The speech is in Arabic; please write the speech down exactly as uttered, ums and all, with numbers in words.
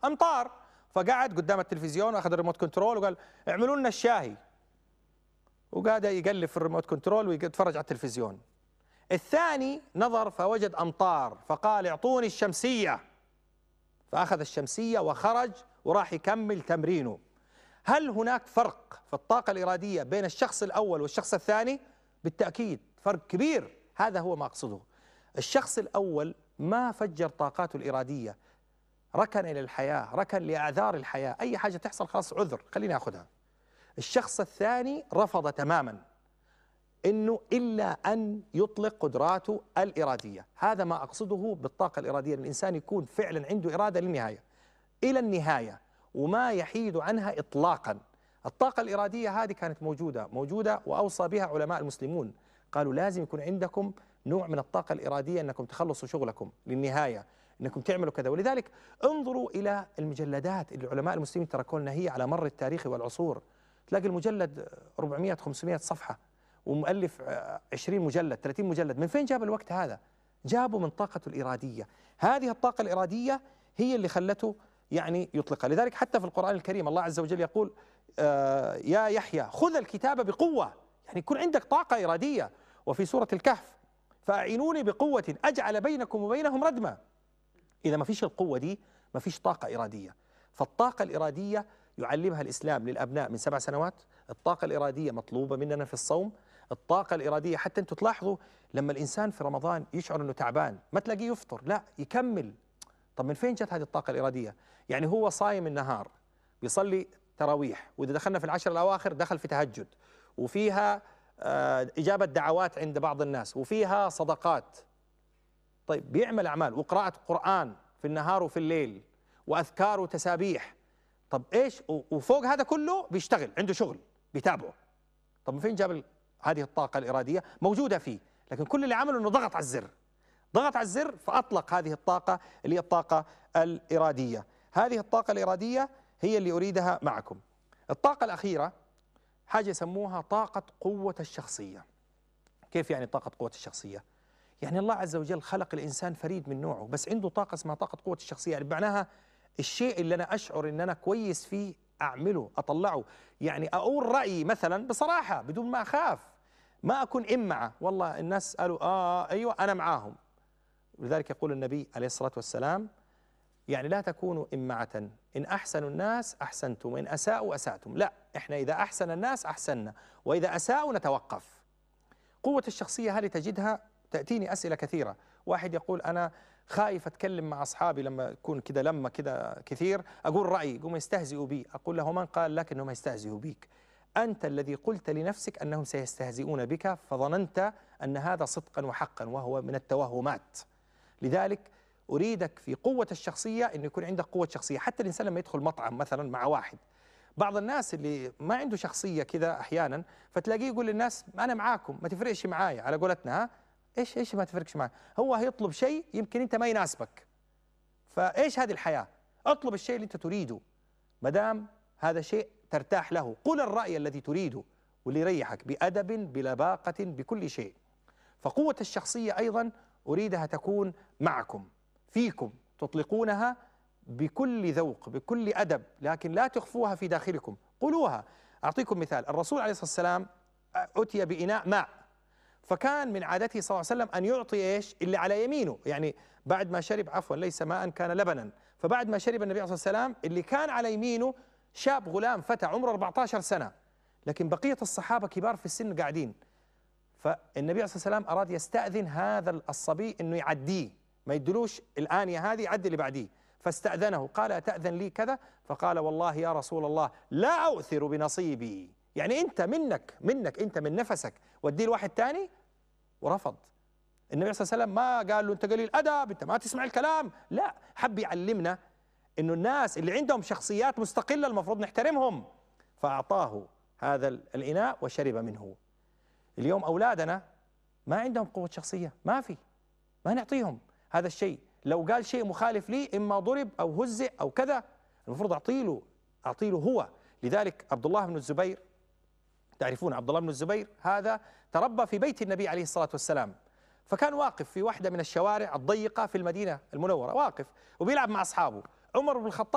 أمطار. فقعد قدام التلفزيون وأخذ الريموت كنترول وقال اعملوا لنا الشاهي، وقعد يقلب في الريموت كنترول ويتفرج على التلفزيون. الثاني نظر فوجد أمطار فقال اعطوني الشمسية، فأخذ الشمسية وخرج وراح يكمل تمرينه. هل هناك فرق في الطاقة الإرادية بين الشخص الأول والشخص الثاني؟ بالتأكيد فرق كبير. هذا هو ما أقصده. الشخص الأول ما فجر طاقاته الإرادية، ركن إلى الحياة، ركن لأعذار الحياة، أي حاجة تحصل خلاص عذر خليني أخذها. الشخص الثاني رفض تماما إنه إلا أن يطلق قدراته الإرادية. هذا ما أقصده بالطاقة الإرادية، أن الإنسان يكون فعلا عنده إرادة للنهاية، إلى النهاية، وما يحيد عنها إطلاقا. الطاقة الإرادية هذه كانت موجودة موجودة وأوصى بها علماء المسلمون، قالوا لازم يكون عندكم نوع من الطاقة الإرادية أنكم تخلصوا شغلكم للنهاية، أنكم تعملوا كذا. ولذلك انظروا إلى المجلدات اللي العلماء المسلمين تركوا لنا هي على مر التاريخ والعصور. تلاقي المجلد أربعمائة خمسمائة صفحة ومؤلف عشرين مجلد ثلاثين مجلد. من فين جاب الوقت هذا؟ جابوا من طاقته الإرادية. هذه الطاقة الإرادية هي اللي خلته يعني يطلقها. لذلك حتى في القرآن الكريم الله عز وجل يقول آه يا يحيى خذ الكتاب بقوة، يعني يكون عندك طاقة إرادية. وفي سورة الكهف فأعينوني بقوة أجعل بينكم وبينهم ردما. إذا ما فيش القوة دي ما فيش طاقة إرادية. فالطاقة الإرادية يعلمها الإسلام للأبناء من سبع سنوات. الطاقة الإرادية مطلوبة مننا في الصوم. الطاقة الإرادية حتى أنتم تلاحظوا لما الإنسان في رمضان يشعر أنه تعبان ما تلاقيه يفطر، لا يكمل. طب من فين جت هذه الطاقة الإرادية؟ يعني هو صايم النهار بيصلي تراويح، وإذا دخلنا في العشر الأواخر دخل في تهجد، وفيها آه إجابة دعوات عند بعض الناس، وفيها صدقات. طيب بيعمل أعمال وقراءة قرآن في النهار وفي الليل وأذكار وتسابيح. طب إيش؟ وفوق هذا كله بيشتغل، عنده شغل بيتابعه. طب من فين جاب هذه الطاقة الإرادية؟ موجودة فيه، لكن كل اللي عمله أنه ضغط على الزر، ضغط على الزر فأطلق هذه الطاقة اللي هي الطاقة الإرادية. هذه الطاقة الإرادية هي اللي أريدها معكم. الطاقة الأخيرة حاجة يسموها طاقة قوة الشخصية. كيف يعني طاقة قوة الشخصية؟ يعني الله عز وجل خلق الإنسان فريد من نوعه، بس عنده طاقة اسمها طاقة قوة الشخصية. يعني معناها الشيء اللي أنا أشعر أن أنا كويس فيه أعمله أطلعه. يعني أقول رأيي مثلا بصراحة بدون ما أخاف، ما أكون إمعة. والله الناس قالوا آه أيوة أنا معاهم. لذلك يقول النبي عليه الصلاة والسلام يعني لا تكونوا إمعة، إن أحسنوا الناس أحسنتم وإن أساءوا أسأتم. لا، إحنا إذا أحسن الناس أحسننا وإذا أساءوا نتوقف. قوة الشخصية هذه تجدها تأتيني أسئلة كثيرة. واحد يقول أنا خايف أتكلم مع أصحابي لما يكون كده لما كده كثير أقول رأيي يقوم يستهزئوا بي. أقول له من قال لك أنهم يستهزئوا بك؟ أنت الذي قلت لنفسك أنهم سيستهزئون بك فظننت أن هذا صدقا وحقا، وهو من التوهمات. لذلك أريدك في قوة الشخصية أن يكون عندك قوة شخصية. حتى الإنسان لما يدخل مطعم مثلا مع واحد، بعض الناس اللي ما عنده شخصية كذا أحيانا فتلاقيه يقول للناس أنا معاكم ما تفرقش معايا، على قولتنا ها إيش إيش ما تفرقش معايا؟ هو هيطلب شيء يمكن أنت ما يناسبك، فإيش هذه الحياة؟ اطلب الشيء اللي أنت تريده ما دام هذا شيء ترتاح له. قل الرأي الذي تريده واللي يريحك بأدب بلباقة بكل شيء. فقوة الشخصية أيضا أريدها تكون معكم فيكم، تطلقونها بكل ذوق بكل أدب، لكن لا تخفوها في داخلكم، قولوها. أعطيكم مثال. الرسول عليه الصلاة والسلام أتي بإناء ماء، فكان من عادته صلى الله عليه وسلم أن يعطي إيش اللي على يمينه. يعني بعد ما شرب، عفوا ليس ماء كان لبنا، فبعد ما شرب النبي عليه الصلاة والسلام اللي كان على يمينه شاب غلام فتى عمره أربعة عشر سنة، لكن بقية الصحابة كبار في السن قاعدين. فالنبي عليه الصلاة والسلام أراد يستأذن هذا الصبي أنه يعديه، ما يدلوش الآنية هذه، يعدي اللي بعديه. فاستأذنه قال أتأذن لي كذا؟ فقال والله يا رسول الله لا أؤثر بنصيبي. يعني أنت منك منك أنت من نفسك وديه لواحد تاني؟ ورفض. النبي صلى الله عليه وسلم ما قال له أنت قليل أدب أنت ما تسمع الكلام، لا، حب يعلمنا إنه الناس اللي عندهم شخصيات مستقلة المفروض نحترمهم. فأعطاه هذا الإناء وشرب منه. اليوم أولادنا ما عندهم قوة شخصية، ما في، ما نعطيهم هذا الشيء. لو قال شيء مخالف لي إما ضرب أو هزئ أو كذا، المفروض أعطيله أعطيله هو. لذلك عبد الله بن الزبير، تعرفون عبد الله بن الزبير هذا تربى في بيت النبي عليه الصلاة والسلام، فكان واقف في واحدة من الشوارع الضيقة في المدينة المنورة، واقف وبيلعب مع أصحابه. عمر بن الخطاب